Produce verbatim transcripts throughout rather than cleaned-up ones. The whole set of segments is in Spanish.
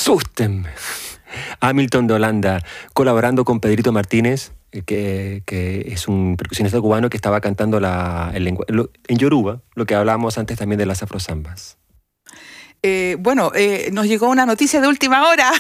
Asústenme. Hamilton de Holanda, colaborando con Pedrito Martínez, que, que es un percusionista cubano que estaba cantando la, el lengua, lo, en yoruba, lo que hablábamos antes también de las afrozambas. Eh, bueno, eh, nos llegó una noticia de última hora,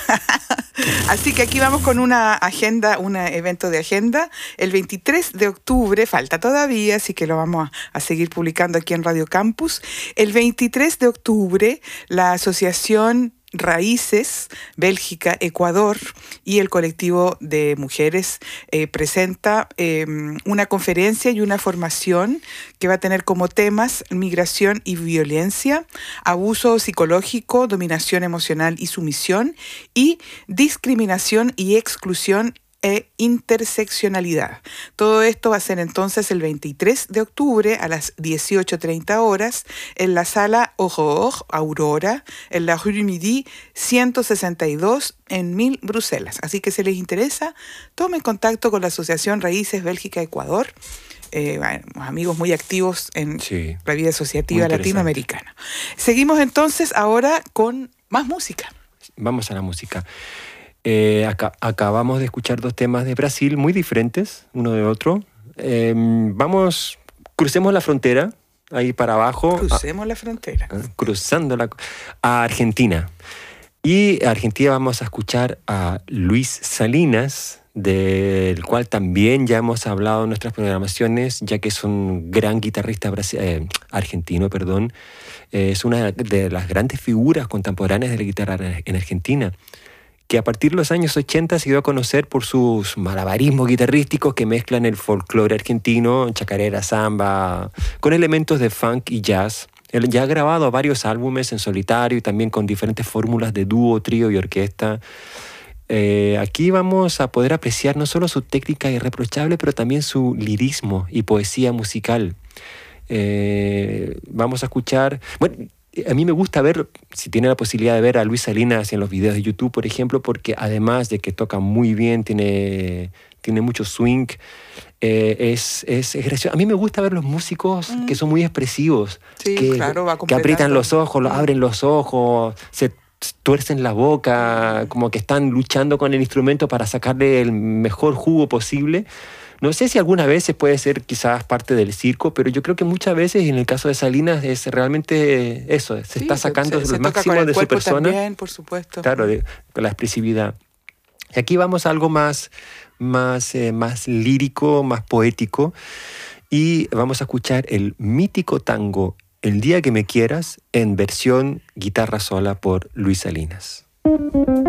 así que aquí vamos con una agenda, un evento de agenda. El veintitrés de octubre, falta todavía, así que lo vamos a, a seguir publicando aquí en Radio Campus. El veintitrés de octubre, la Asociación Raíces, Bélgica, Ecuador y el colectivo de mujeres eh, presenta eh, una conferencia y una formación que va a tener como temas migración y violencia, abuso psicológico, dominación emocional y sumisión y discriminación y exclusión e interseccionalidad. Todo esto va a ser entonces el veintitrés de octubre a las dieciocho treinta horas en la sala Aurore, Aurora, en la Rue du Midi ciento sesenta y dos en Mil, Bruselas. Así que si les interesa, tomen contacto con la Asociación Raíces Bélgica Ecuador. Eh, bueno, amigos muy activos en sí, la vida asociativa latinoamericana. Seguimos entonces ahora con más música. Vamos a la música. Eh, acá, acabamos de escuchar dos temas de Brasil muy diferentes uno de otro. Eh, vamos, crucemos la frontera, ahí para abajo. Crucemos a, la frontera. Cruzando la, a Argentina. Y a Argentina vamos a escuchar a Luis Salinas, del cual también ya hemos hablado en nuestras programaciones, ya que es un gran guitarrista eh, argentino, perdón. Eh, es una de las grandes figuras contemporáneas de la guitarra en Argentina, que a partir de los años ochenta se dio a conocer por sus malabarismos guitarrísticos que mezclan el folclore argentino, chacarera, samba, con elementos de funk y jazz. Él ya ha grabado varios álbumes en solitario y también con diferentes fórmulas de dúo, trío y orquesta. Eh, aquí vamos a poder apreciar no solo su técnica irreprochable, pero también su lirismo y poesía musical. Eh, vamos a escuchar... Bueno, a mí me gusta ver, si tiene la posibilidad de ver a Luis Salinas en los videos de YouTube, por ejemplo, porque además de que toca muy bien, tiene, tiene mucho swing, eh, es, es, es gracioso. A mí me gusta ver los músicos mm. que son muy expresivos, sí, que, claro, va que aprietan los ojos, lo, abren los ojos, se tuercen la boca, como que están luchando con el instrumento para sacarle el mejor jugo posible. No sé si algunas veces puede ser quizás parte del circo, pero yo creo que muchas veces, en el caso de Salinas, es realmente eso, se sí, está sacando se, lo se máximo de su persona. También, por supuesto. Claro, de, con la expresividad. Y aquí vamos a algo más, más, eh, más lírico, más poético, y vamos a escuchar el mítico tango El día que me quieras, en versión guitarra sola por Luis Salinas.